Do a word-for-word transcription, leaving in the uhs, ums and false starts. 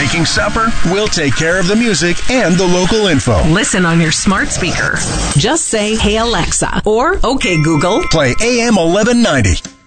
making supper, we'll take care of the music and the local info. Listen on your smart speaker. Just say, "Hey Alexa," or "Okay Google, play A M eleven ninety.